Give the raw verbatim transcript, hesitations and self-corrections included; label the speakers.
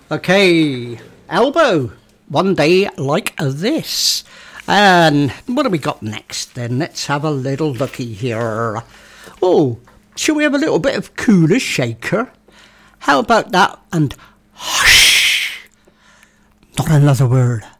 Speaker 1: Okay, Elbow, one day like this. And what do we got next then? Let's have a little looky here. Oh, shall we have a little bit of Cooler Shaker? How about that? And hush! Not another word.